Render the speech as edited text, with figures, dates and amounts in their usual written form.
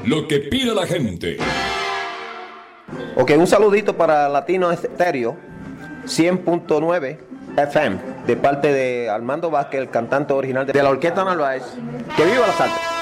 lo que pide la gente. Ok, un saludito para Latino Estéreo 100.9 FM de parte de Armando Vázquez, el cantante original de la Orquesta Narváez. ¡Que viva la salsa!